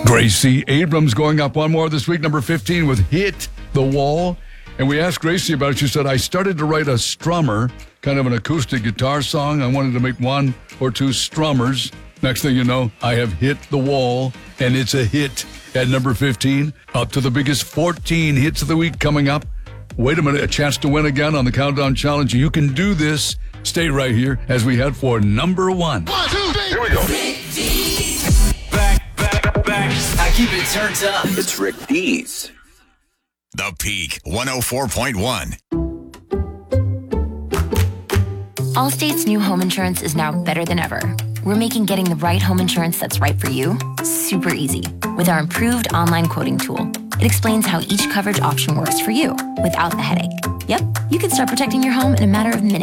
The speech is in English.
Gracie Abrams going up one more this week, number 15 with Hit the Wall. And we asked Gracie about it. She said, I started to write a strummer, kind of an acoustic guitar song. I wanted to make one or two strummers. Next thing you know, I have hit the wall, and it's a hit at number 15. Up to the biggest 14 hits of the week coming up. Wait a minute, a chance to win again on the Countdown Challenge. You can do this. Stay right here as we head for number 1. 1, 2, 3. Here we go. Back. I keep it turned up. It's Rick Dees. The Peak 104.1. Allstate's new home insurance is now better than ever. We're making getting the right home insurance that's right for you super easy with our improved online quoting tool. It explains how each coverage option works for you without the headache. Yep, you can start protecting your home in a matter of minutes.